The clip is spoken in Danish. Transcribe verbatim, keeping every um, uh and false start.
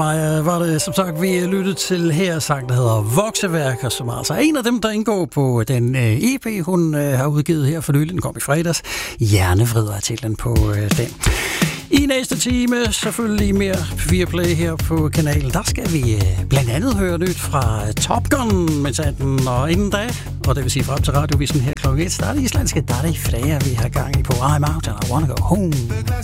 var det som sagt, vi lyttede til her sang, der hedder Vokseværker, som altså er en af dem, der indgår på den uh, E P, hun uh, har udgivet her for nylig. Den kom i fredags. Hjernevrider er titlen på uh, den. I næste time selvfølgelig mere fire Play her på kanalen. Der skal vi uh, blandt andet høre nyt fra Top Gun med sanden, og inden da, og det vil sige frem til Radiovisen her klokken et, der er det islandske Dari Freyja, vi har gang i på I'm Out and I Wanna Go Home.